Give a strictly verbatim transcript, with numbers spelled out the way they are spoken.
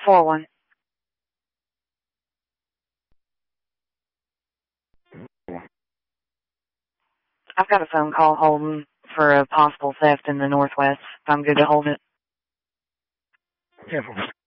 four one. I've got a phone call holding for a possible theft in the Northwest. If I'm good to hold it. ten four.